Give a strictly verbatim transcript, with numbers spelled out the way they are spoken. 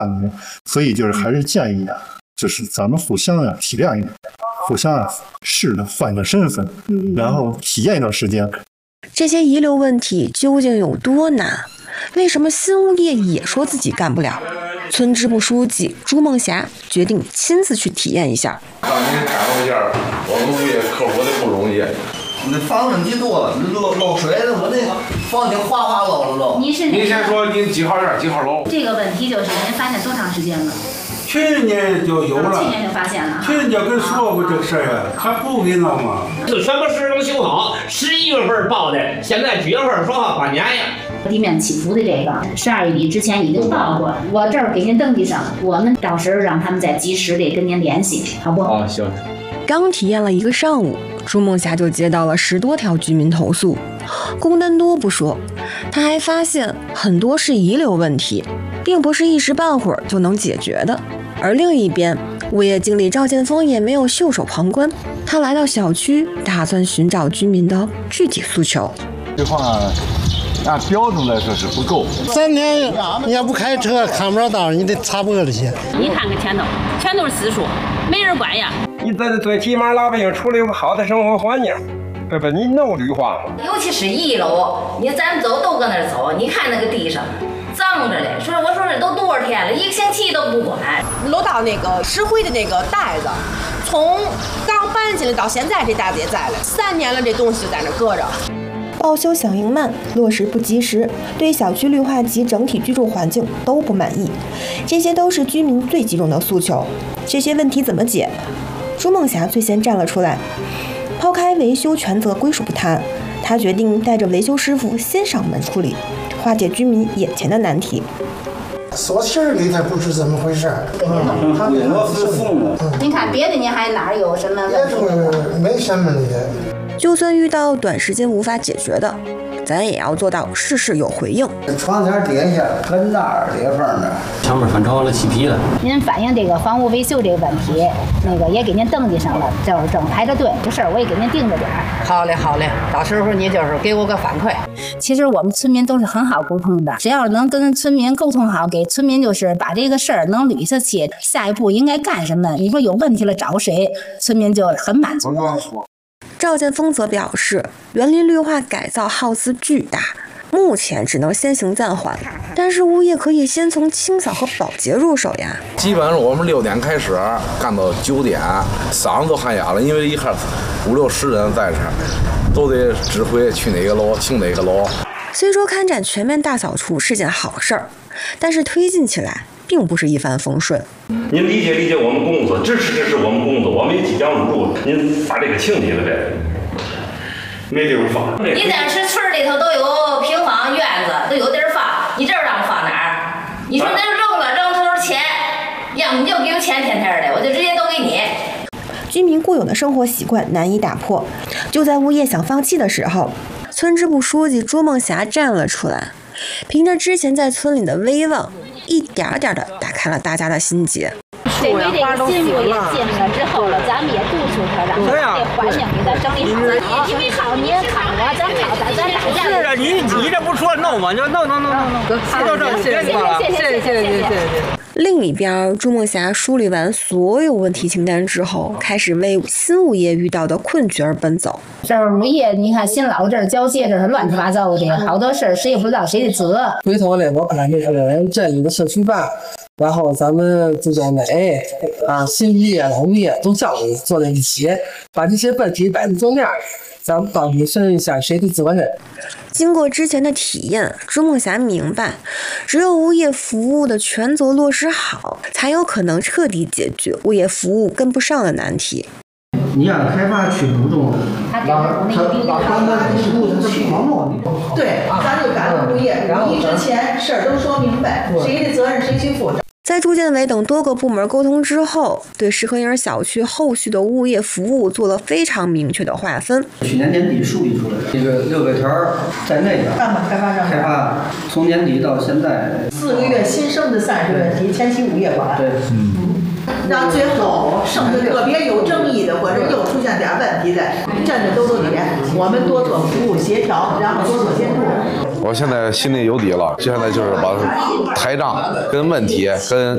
嗯，所以就是还是建议啊，就是咱们互相啊体谅一点，互相啊试着换个身份，然后体验一段时间。 这些遗留问题究竟有多难？为什么新物业也说自己干不了？村支部书记朱梦霞决定亲自去体验一下。 让您感受一下我们物业克服的不容易。 那房问题多了，漏漏水的，我那房顶哗哗漏了漏。 您是您先说您几号院几号楼？ 这个问题就是您发现多长时间了？ 去年就有了， 去年就发现了。 去年就跟说过这个事儿呀，还不给弄吗？ 就全部市能修好，十一月份报的，现在几月份说好半年呀？ 地面起伏的这个，十二月底之前已经报过，我这儿给您登记上，我们到时候让他们再及时的跟您联系，好不？ 好，行。 刚体验了一个上午，朱梦霞就接到了十多条居民投诉，工单多不说，她还发现很多是遗留问题，并不是一时半会儿就能解决的。而另一边，物业经理赵建峰也没有袖手旁观，他来到小区，打算寻找居民的具体诉求。 这话按标准来说是不够。 三年你要不开车看不着道，你得擦玻璃去。 你看看前头，全都是私塾，没人管呀。 你在这最起码老百姓处理有个好的生活环境，对吧？你弄绿化嘛。 尤其是一楼，你咱走都搁那儿走，你看那个地上脏着嘞。说我说这都多少天了，一个星期都不管。 楼道那个石灰的那个袋子，从刚搬进来到现在，这袋子也在了，三年了，这东西就在那搁着。 报修响应慢，落实不及时，对小区绿化及整体居住环境都不满意，这些都是居民最集中的诉求。这些问题怎么解？朱梦霞最先站了出来，抛开维修权责归属不谈，她决定带着维修师傅先上门处理，化解居民眼前的难题。 说气儿里它不是这么回事儿， 嗯，他给我是父母。 您看别的您还哪有什么问题？ 没什么的。 就算遇到短时间无法解决的，咱也要做到事事有回应。 窗台底下跟那儿裂缝的， 墙面翻潮了，起皮了。 您反映这个房屋维修这个问题，那个也给您登记上了，就是正排着队，这事儿我也给您定着点儿。 好嘞，好嘞，到时候你就是给我个反馈。 其实我们村民都是很好沟通的，只要能跟村民沟通好，给村民就是把这个事儿能捋下去，下一步应该干什么？你说有问题了找谁，村民就很满足。 赵建峰则表示，园林绿化改造耗资巨大，目前只能先行暂缓，但是物业可以先从清扫和保洁入手呀。 基本上我们六点开始干到九点，嗓子都喊哑了，因为一看五六十人在这儿，都得指挥去哪个楼清哪个楼。 虽说开展全面大扫除是件好事儿，但是推进起来并不是一帆风顺。 您理解理解我们工作，支持支持我们工作，我们也即将入住，您把这个请进来呗，没地方放。 你在是村里头都有平房院子，都有地儿放，你这儿让放哪儿？你说那扔了扔多少钱？要么你就给我钱天天的，我就直接都给你。 居民固有的生活习惯难以打破，就在物业想放弃的时候，村支部书记朱梦霞站了出来，凭着之前在村里的威望，一点点的打开了大家的心结。 这回这个新物业进来之后了，咱们也督促他，让他这环境给他整理好。因为靠你靠我，咱靠咱咱大家。 是啊，你你这不说弄吗？就弄弄弄弄弄。好，谢谢谢谢谢谢谢谢谢谢。 另一边，朱梦霞梳理完所有问题清单之后，开始为新物业遇到的困局而奔走。 这儿物业，你看新老这儿交接，这是乱七八糟的，好多事儿谁也不知道谁的责。 回头呢，我把这个这里的社区办，然后咱们住建委啊、新物业、老物业都叫你坐在一起，把这些问题摆在桌面，咱们到底分一下谁的责任。 经过之前的体验，朱梦霞明白，只有物业服务的权责落实好，才有可能彻底解决物业服务跟不上的难题。 你让开发区主动， 他他把关门地图他去对，咱就赶着物业，入地之前事儿都说明白，谁的责任谁去负。 在住建委等多个部门沟通之后，对石河营小区后续的物业服务做了非常明确的划分。 去年年底梳理出来的这个六个条在内的办法开发商开发从年底到现在四个月新生的三十问题，前期物业管。 对，嗯。 让最后剩的个别有争议的或者又出现点问题的，站着都都点，我们多做服务协调，然后多做监督。 我现在心里有底了，现在就是把台账跟问题跟